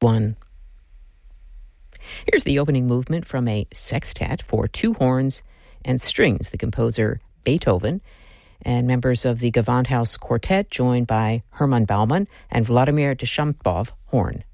1. Here's the opening movement from a sextet for two horns and strings, the composer Beethoven, and members of the Gewandhaus Quartet joined by Hermann Baumann and Vladimir Deschampov, horn.